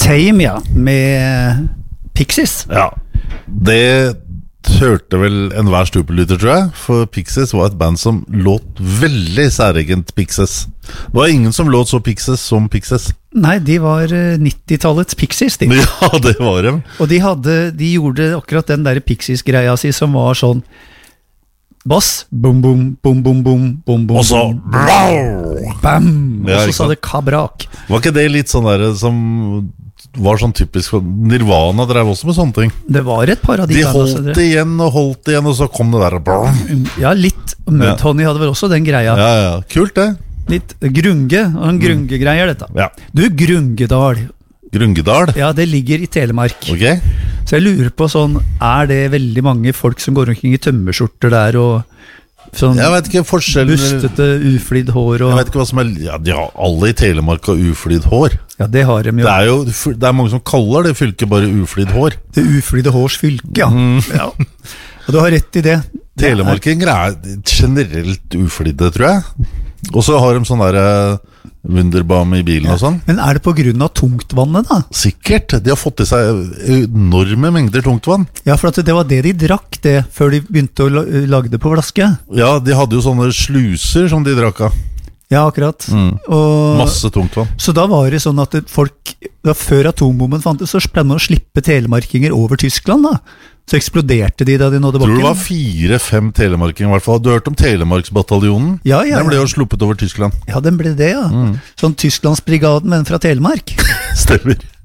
Tame, ja, med Pixies. Ja, det hørte vel enhver stupelytter, tror jeg. For Pixies var et band som låt veldig særegent Pixies. Det var ingen som låt så Pixies som Pixies. Nei, de var 90-tallets Pixies, de. Ja, det var dem. Og de gjorde akkurat den der Pixies-greia si som var sånn bass, bom, bom, bom, bom, bom, bom, bom, og så bam, ja, og så sa det kabrak. Var ikke det litt sånn der som var sånn typisk Nirvana drev også med sånne ting? Det var et par av de holdt igjen, og så kom det der. Ja, litt. Mudhoney hadde vel også den greia. Ja, kult det. Litt grunge, og en grunge-greier dette. Ja. Du, Grungedal. Grungedal? Ja, det ligger i Telemark. Ok. Så jeg lurer på sånn, det veldig mange folk som går omkring i tømmerskjorter der, og sånn jeg vet ikke forskjellen, bustete, uflidd hår og... Jeg vet ikke hva som de har alle i Telemark har uflidd hår. Ja, det har de jo. Det er mange som kaller det fylket bare uflidd hår. Det uflidde hårs fylke, ja. Ja. Og du har rett i det. Telemarkinger er generelt uflidde, tror jeg. Og så har de sånn der Wunderbaum i bilen og sånn. Men er det på grunn av tungtvannet da? Sikkert, de har fått i seg enorme mengder tungtvann. Ja, for det var det de drakk det, før de begynte å lage det på flaske. Ja, de hadde jo sånne sluser som de drakk av. Ja, akkurat. Og masse tungtvann. Så da var det sånn at folk, før atombomben fantes, så pleide man å slippe telemarkinger over Tyskland da. Så eksploderte de da de nådde bakken. Tror det var 4-5 telemarkinger i hvert fall. Du har hørt om Telemarksbataljonen? Ja. Den ble jo sluppet over Tyskland. Ja, den ble det, ja. Sånn Tysklandsbrigaden, men fra Telemark. Stemmer.